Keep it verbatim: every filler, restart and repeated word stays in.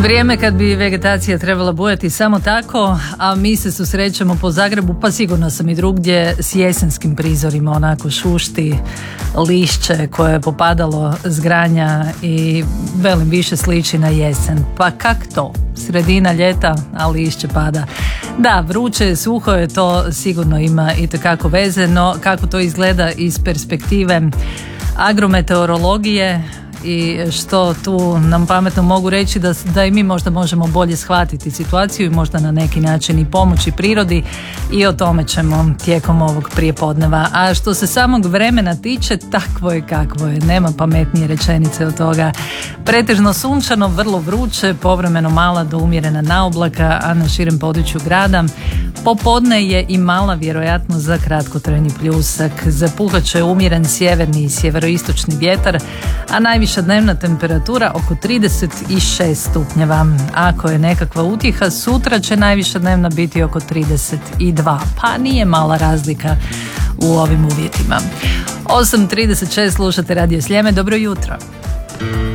Vrijeme kad bi vegetacija trebala bujati samo tako, a mi se susrećemo po Zagrebu, pa sigurno sam i drugdje, s jesenskim prizorima, onako šušti lišće koje je popadalo s granja i velim više sliči na jesen. Pa kak to? Sredina ljeta, a lišće pada. Da, vruće, suho je, to sigurno ima itekako veze, no kako to izgleda iz perspektive agrometeorologije i što tu nam pametno mogu reći da, da i mi možda možemo bolje shvatiti situaciju i možda na neki način i pomoći prirodi, i o tome ćemo tijekom ovog prijepodneva. A što se samog vremena tiče, takvo je kakvo je, nema pametnije rečenice od toga. Pretežno sunčano, vrlo vruće, povremeno mala do umjerena naoblaka, a na širem području grada popodne je i mala vjerojatnost za kratkotrajni pljusak. Zapuhat će umjeren sjeverni i sjeveroistočni vjetar, a najviša dnevna temperatura oko trideset šest stupnjeva. Ako je nekakva utjeha, sutra će najviša dnevna biti oko trideset dva, pa nije mala razlika u ovim uvjetima. osam trideset šest slušate Radio Sljeme, dobro jutro.